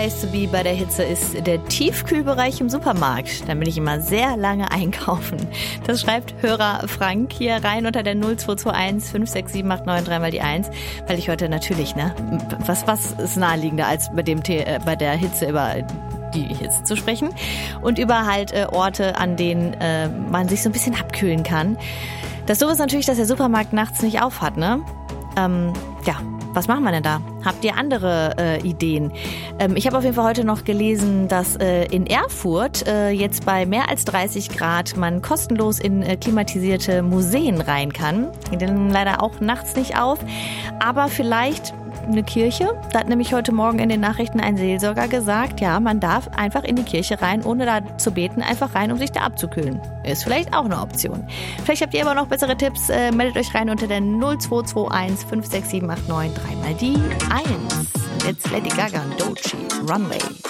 Place to be bei der Hitze ist der Tiefkühlbereich im Supermarkt. Da bin ich immer sehr lange einkaufen. Das schreibt Hörer Frank hier rein unter der 0221 56789 3 die 1. Weil ich heute natürlich, was ist naheliegender als bei der Hitze über die Hitze zu sprechen und über halt Orte, an denen man sich so ein bisschen abkühlen kann. Das Doofe ist natürlich, dass der Supermarkt nachts nicht auf hat, ne? Was machen wir denn da? Habt ihr andere Ideen? Ich habe auf jeden Fall heute noch gelesen, dass in Erfurt jetzt bei mehr als 30 Grad man kostenlos in klimatisierte Museen rein kann. Die sind leider auch nachts nicht auf. Aber vielleicht eine Kirche. Da hat nämlich heute Morgen in den Nachrichten ein Seelsorger gesagt, ja, man darf einfach in die Kirche rein, ohne da zu beten, einfach rein, um sich da abzukühlen. Ist vielleicht auch eine Option. Vielleicht habt ihr aber noch bessere Tipps. Meldet euch rein unter der 0221 56789 3 die 1. Jetzt Lady Gaga und Doechii, Runway.